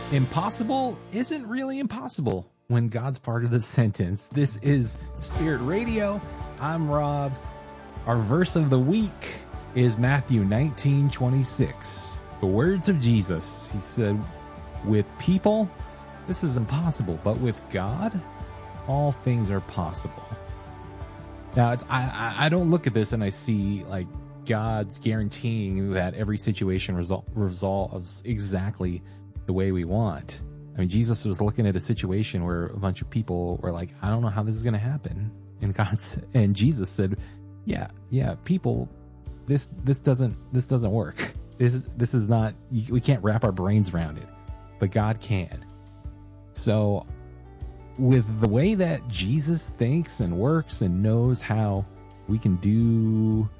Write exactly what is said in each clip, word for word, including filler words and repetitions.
Impossible isn't really impossible when God's part of the sentence. This is Spirit Radio. I'm Rob. Our verse of the week is Matthew nineteen twenty-six. The words of Jesus. He said, with people, this is impossible, but with God, all things are possible. Now, it's, I, I don't look at this and I see like God's guaranteeing that every situation resol- resolves exactly the way we want. I mean, Jesus was looking at a situation where a bunch of people were like, I don't know how this is going to happen. And God and Jesus said, yeah, yeah, people, this, this doesn't, this doesn't work. This, this is not, we can't wrap our brains around it, but God can. So with the way that Jesus thinks and works and knows how we can do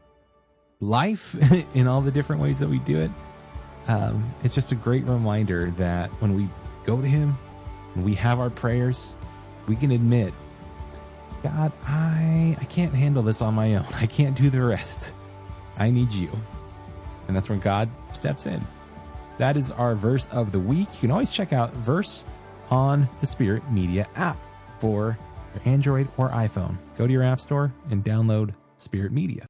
life in all the different ways that we do it, Um, it's just a great reminder that when we go to him, when we have our prayers, we can admit, God, I, I can't handle this on my own. I can't do the rest. I need you. And that's when God steps in. That is our verse of the week. You can always check out Verse on the Spirit Media app for your Android or iPhone. Go to your app store and download Spirit Media.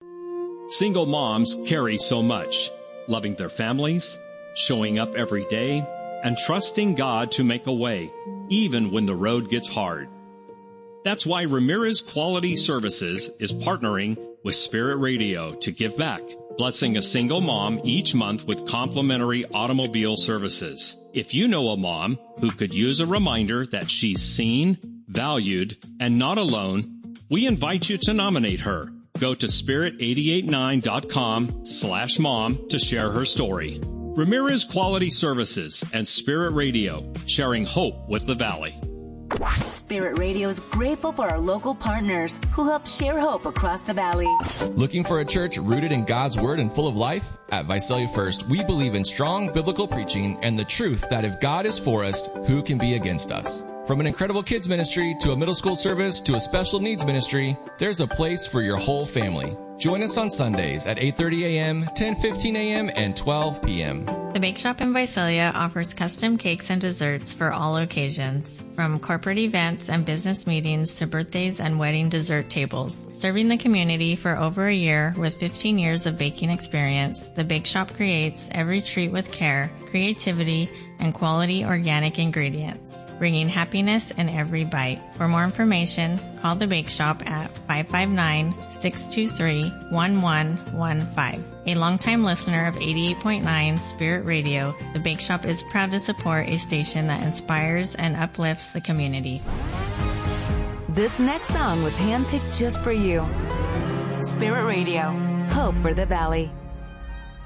Single moms carry so much. Loving their families, showing up every day, and trusting God to make a way, even when the road gets hard. That's why Ramirez Quality Services is partnering with Spirit Radio to give back, blessing a single mom each month with complimentary automobile services. If you know a mom who could use a reminder that she's seen, valued, and not alone, we invite you to nominate her. Go to spirit eight eight nine dot com slash mom to share her story. Ramirez Quality Services and Spirit Radio, sharing hope with the Valley. Spirit Radio is grateful for our local partners who help share hope across the Valley. Looking for a church rooted in God's Word and full of life? At Visalia First, we believe in strong biblical preaching and the truth that if God is for us, who can be against us? From an incredible kids ministry to a middle school service to a special needs ministry, there's a place for your whole family. Join us on Sundays at eight thirty a.m., ten fifteen a.m., and twelve p.m. The Bake Shop in Visalia offers custom cakes and desserts for all occasions, from corporate events and business meetings to birthdays and wedding dessert tables. Serving the community for over a year with fifteen years of baking experience, The Bake Shop creates every treat with care, creativity, and quality organic ingredients, bringing happiness in every bite. For more information, call The Bake Shop at five five nine, six two three, one one one five. A longtime listener of eighty-eight point nine Spirit Radio, The Bake Shop is proud to support a station that inspires and uplifts the community. This next song was handpicked just for you. Spirit Radio, hope for the Valley.